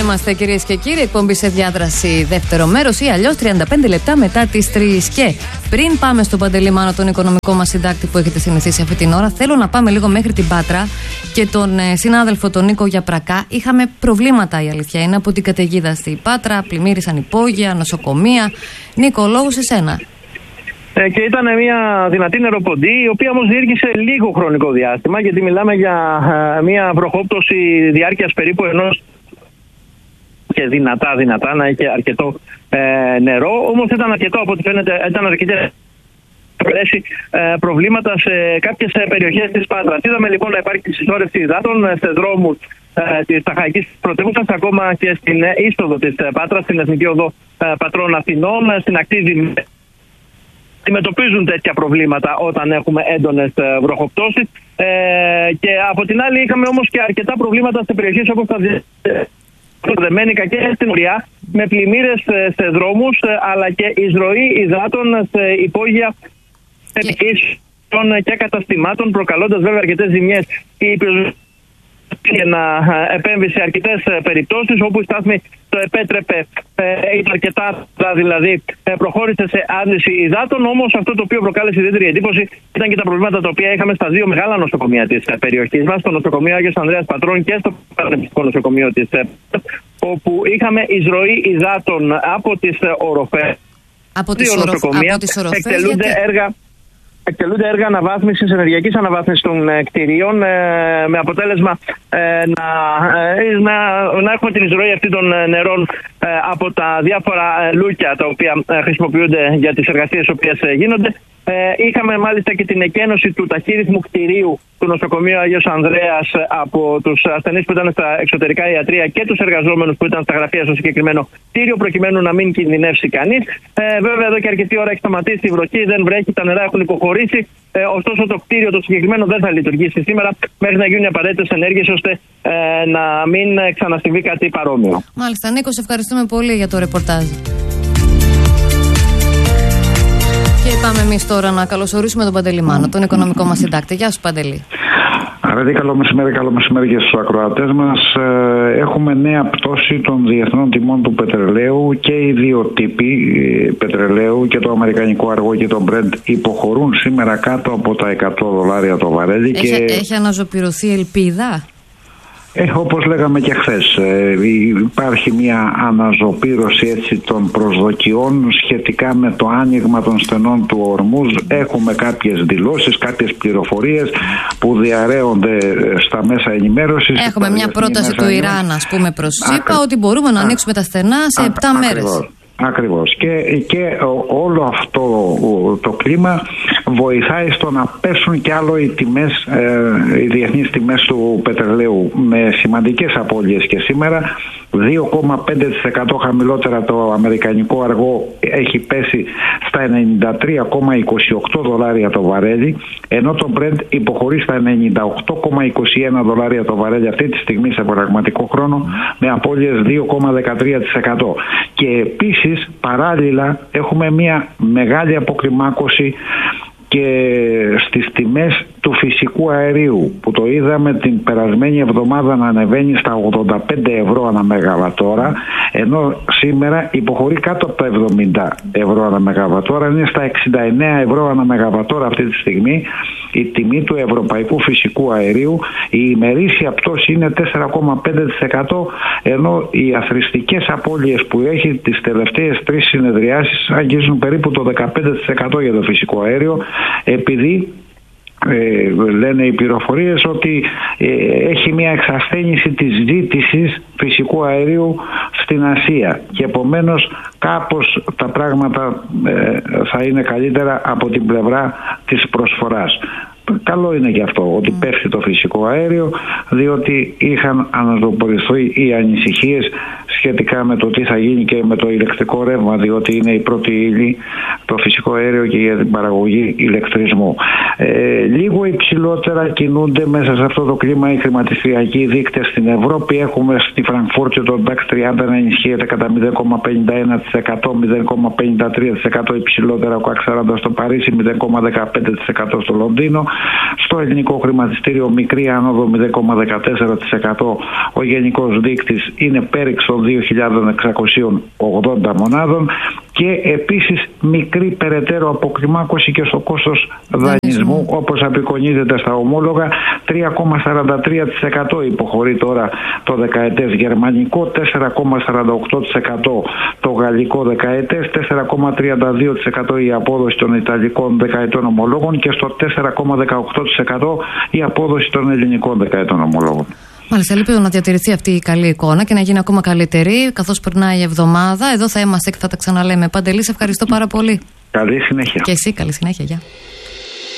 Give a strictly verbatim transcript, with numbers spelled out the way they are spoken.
είμαστε, κυρίες και κύριοι. Εκπομπή σε διάδραση δεύτερο μέρος ή αλλιώς τριάντα πέντε λεπτά μετά τις τρεις. Και πριν πάμε στον Παντελή Μάνο, τον οικονομικό μας συντάκτη που έχετε συνηθίσει αυτή την ώρα, θέλω να πάμε λίγο μέχρι την Πάτρα και τον ε, συνάδελφο τον Νίκο Γιαπρακά. Είχαμε προβλήματα, η αλήθεια είναι, από την καταιγίδα στη Πάτρα. Πλημμύρισαν υπόγεια, νοσοκομεία. Νίκο, λόγω σε σένα. Ε, και ήταν μια δυνατή νεροποντή, η οποία όμως διήρκησε λίγο χρονικό διάστημα, γιατί μιλάμε για ε, μια βροχόπτωση διάρκειας περίπου ενός και δυνατά δυνατά να είχε αρκετό ε, νερό. Όμως ήταν αρκετό, από ό,τι φαίνεται, ήταν αρκετό πρέσει ε, προβλήματα σε κάποιες ε, περιοχές της Πάτρας. Είδαμε λοιπόν να υπάρχει συσσόρευση υδάτων ε, σε δρόμους ε, της Ταχαϊκής Πρωτεύουσας, ακόμα και στην ε, είσοδο της ε, Πάτρας, στην Εθνική Οδό ε, Πατρών Αθηνών, ε, στην ακτή Δημ... Αντιμετωπίζουν τέτοια προβλήματα όταν έχουμε έντονες βροχοπτώσεις. Ε, και από την άλλη είχαμε όμως και αρκετά προβλήματα σε περιοχές όπως τα Δεμένικα και στην Ουριά, με πλημμύρες σε δρόμους, αλλά και εισρωή υδάτων σε υπόγεια επιχειρήσεων και καταστημάτων, προκαλώντας βέβαια αρκετές ζημιές. Η και να επέμβει σε αρκετές περιπτώσεις όπου η στάθμη το επέτρεπε, ήταν αρκετά, δηλαδή προχώρησε σε άρνηση υδάτων. Όμως αυτό το οποίο προκάλεσε ιδιαίτερη εντύπωση ήταν και τα προβλήματα τα οποία είχαμε στα δύο μεγάλα νοσοκομεία της περιοχής μας, στο νοσοκομείο Άγιος Ανδρέας Πατρών και στο Πανεπιστημιακό νοσοκομείο της, όπου είχαμε εισρωή υδάτων από τις οροφές. Από τις νοσοκομεία εκτελούνται γιατί... έργα. Εκτελούνται έργα αναβάθμισης, ενεργειακής αναβάθμισης των ε, κτηρίων, ε, με αποτέλεσμα ε, να, ε, να, να έχουμε την εισρωή αυτή των ε, νερών ε, από τα διάφορα ε, λούκια τα οποία ε, χρησιμοποιούνται για τις εργασίες οι οποίες ε, γίνονται. Ε, είχαμε μάλιστα και την εκένωση του ταχύρυθμου κτηρίου του νοσοκομείου Άγιος Ανδρέας από τους ασθενείς που ήταν στα εξωτερικά ιατρεία και τους εργαζόμενους που ήταν στα γραφεία στο συγκεκριμένο κτίριο, προκειμένου να μην κινδυνεύσει κανείς. Ε, βέβαια, εδώ και αρκετή ώρα έχει σταματήσει η βροχή, δεν βρέχει, τα νερά έχουν υποχωρήσει. Ε, ωστόσο, το κτίριο το συγκεκριμένο δεν θα λειτουργήσει σήμερα μέχρι να γίνουν οι απαραίτητες ενέργειες ώστε ε, να μην ξανασυμβεί κάτι παρόμοιο. Μάλιστα, Νίκο, σε ευχαριστούμε πολύ για το ρεπορτάζ. Και πάμε εμείς τώρα να καλωσορίσουμε τον Παντελή Μάνο, τον οικονομικό μας συντάκτη. Γεια σου, Παντελή. Αρέτη, καλό μεσημέρι, καλό μεσημέρι και στους ακροατές μας. Έχουμε νέα πτώση των διεθνών τιμών του πετρελαίου και οι δύο τύποι πετρελαίου, και το αμερικανικό αργό και το Brent, υποχωρούν σήμερα κάτω από τα εκατό δολάρια το βαρέλι. Έχει, και... έχει αναζωπηρωθεί ελπίδα. Ε, όπως λέγαμε και χθες, ε, υπάρχει μια αναζωπήρωση έτσι των προσδοκιών σχετικά με το άνοιγμα των στενών του Ορμούζ. Έχουμε κάποιες δηλώσεις, κάποιες πληροφορίες που διαρρέονται στα μέσα ενημέρωσης. Έχουμε μια πρόταση του Ιράν, ας πούμε, προς ΣΥΠΑ, ότι μπορούμε να ανοίξουμε τα στενά σε επτά μέρες. Ακριβώς. Και, και όλο αυτό το κλίμα βοηθάει στο να πέσουν κι άλλο οι τιμές, ε, οι διεθνείς τιμές του πετρελαίου, με σημαντικές απώλειες και σήμερα. δύο κόμμα πέντε τοις εκατό χαμηλότερα το αμερικανικό αργό, έχει πέσει στα ενενήντα τρία κόμμα είκοσι οκτώ δολάρια το βαρέλι, ενώ το Brent υποχωρεί στα ενενήντα οκτώ κόμμα είκοσι ένα δολάρια το βαρέλι αυτή τη στιγμή σε πραγματικό χρόνο, με απώλειες δύο κόμμα δεκατρία τοις εκατό. Και επίσης παράλληλα έχουμε μια μεγάλη αποκλιμάκωση και στις τιμές του φυσικού αερίου, που το είδαμε την περασμένη εβδομάδα να ανεβαίνει στα ογδόντα πέντε ευρώ ανά μεγαβατόρα, ενώ σήμερα υποχωρεί κάτω από τα εβδομήντα ευρώ ανά μεγαβατόρα, είναι στα εξήντα εννέα ευρώ ανά μεγαβατόρα αυτή τη στιγμή η τιμή του ευρωπαϊκού φυσικού αερίου. Η ημερήσια πτώση είναι τέσσερα κόμμα πέντε τοις εκατό, ενώ οι αθροιστικές απώλειες που έχει τις τελευταίες τρεις συνεδριάσεις αγγίζουν περίπου το δεκαπέντε τοις εκατό για το φυσικό αέριο, επειδή Ε, λένε οι πληροφορίες ότι ε, έχει μια εξασθένηση της ζήτησης φυσικού αερίου στην Ασία και επομένως κάπως τα πράγματα ε, θα είναι καλύτερα από την πλευρά της προσφοράς. Καλό είναι και αυτό ότι πέφτει το φυσικό αέριο, διότι είχαν αναζωπηρωθεί οι ανησυχίες σχετικά με το τι θα γίνει και με το ηλεκτρικό ρεύμα, διότι είναι η πρώτη ύλη, το φυσικό αέριο και για την παραγωγή ηλεκτρισμού. Ε, λίγο υψηλότερα κινούνται μέσα σε αυτό το κλίμα οι χρηματιστηριακοί δείκτες στην Ευρώπη. Έχουμε στη Φραγκφούρτη το νταξ τριάντα να ενισχύεται κατά μηδέν κόμμα πενήντα ένα τοις εκατό, μηδέν κόμμα πενήντα τρία τοις εκατό υψηλότερα ο κακ σαράντα στο Παρίσι, μηδέν κόμμα δεκαπέντε τοις εκατό στο Λονδίνο. Στο ελληνικό χρηματιστήριο μικρή άνοδο μηδέν κόμμα δεκατέσσερα τοις εκατό. Ο γενικός δείκτης είναι πέριξ των δύο χιλιάδες εξακόσιες ογδόντα μονάδων και επίσης μικρή περαιτέρω αποκλιμάκωση και στο κόστος δανεισμού, όπως απεικονίζεται στα ομόλογα. Τρία κόμμα σαράντα τρία τοις εκατό υποχωρεί τώρα το δεκαετές γερμανικό, τέσσερα κόμμα σαράντα οκτώ τοις εκατό το γαλλικό δεκαετές, τέσσερα κόμμα τριάντα δύο τοις εκατό η απόδοση των ιταλικών δεκαετών ομολόγων και στο τέσσερα κόμμα δεκαοκτώ τοις εκατό η απόδοση των ελληνικών δεκαετών ομολόγων. Μάλιστα, ελπίζω να διατηρηθεί αυτή η καλή εικόνα και να γίνει ακόμα καλύτερη καθώς περνάει η εβδομάδα. Εδώ θα είμαστε και θα τα ξαναλέμε. Παντελή, σε ευχαριστώ πάρα πολύ. Καλή συνέχεια. Και εσύ, καλή συνέχεια. Γεια.